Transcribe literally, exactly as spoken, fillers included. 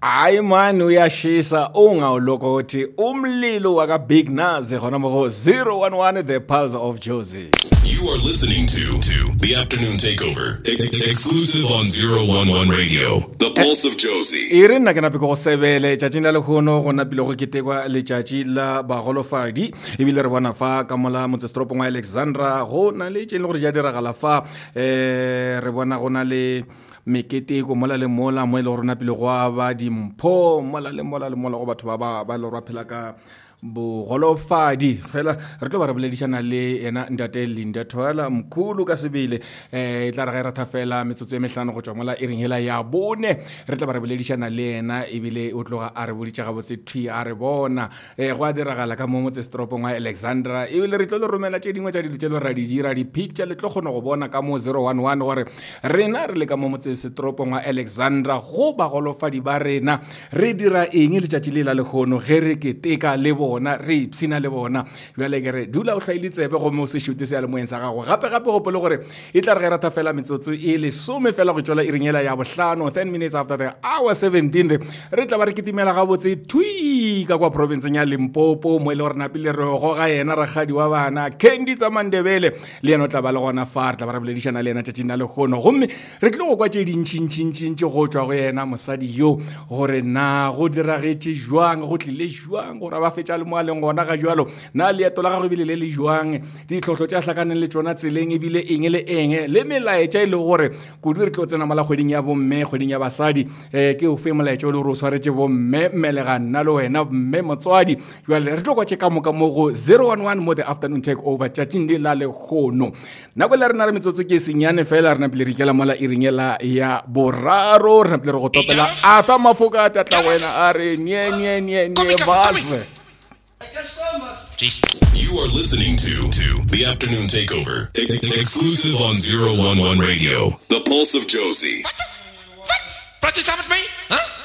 Hayi man uyashisa ungawulokothi umlilo waka Big Nazi khona mo zero one one the Pulse of Jozi. You are listening to, to The Afternoon Takeover, e- exclusive on zero one one Radio, The Pulse of Jozi. Ire nna ke nape go sebele tšatšing la lekgono go napile go ketekwa letšatši la bagolofadi ebile re bona fa ka mola motsesetoropong wa Alexandra go na le tšeng le gore ja diragala fa eh re bona go na le mekete go mola le mola mo ile go rona pele go aba dimpho mola le mola le mola go batho ba ba ba le rwa phela ka bogolofadi fela re tlo ba re boledišana le ena ntate Linda Thola mkhulu ka sebele eh tla re ga rata fela metsotso e mehlano go tswa mola e reng hela ya bone re tla ba re boledišana le ena ebile o tloga a re boditša ga botse thwi a re bona eh go a diragala ka mo motsesetoropong wa Alexandra ebile re tlo le romela tše dingwe tša dilo tše le ra di dira di picture le tlo kgona go bona ka mo zero one one gore rena re le ka mo motsesetoropong wa Alexandra go ba golofadi ba rena re dira eng le tšatši le la lekgono ge re ke teka le bona re ipsina le bona jwale ke re dula o hlailitsebe go mo se shoot se le moeng sa gago gape gape go pele gore e tla re ge rata fela metsotso e le some fela go tšwela e ringela ya bohlano ten minutes after the hour seventeen re tla ba re kitimela ga botse thui ka kwa province ya Limpopo mo ile gore napile re go ga yena ragadi wa bana Candy tsa Mandebele le yena o tla ba le gona fa re tla ba re boledišana le yena tšatšing la lekgono gomme re tlo go kwa tše dintšintšintšintši go tswa go yena mosadi yo gore na go diragetše jwang go tlile jwang gore ba fetša le mo a leng gona ga jwalo na leeto la gago ebile le le jwang ditlhotlho tša hlakaneng le tsona tseleng ebile eng le eng le melaetša e le gore kudu re tlo tsena mala kgweding ya bomme kgweding ya basadi eh ke o fe molaetša o le gore o swaretše bomme mmele ga nna le wena mme motswadi jwale re tlo kwa tšeka moka mo go zero one one mo the afternoon take over tšatšing le la lekgono nako le re na le metsotso ke senyane fela re napile re ikela mola e ringela ya boraro re napile re go topela a fa mafoka a tatla wena a re nye nye nye nye base. You are listening to, to The Afternoon Takeover, e- exclusive on zero one one Radio, The Pulse of Jozi. What? What? Brought you something with me? Huh?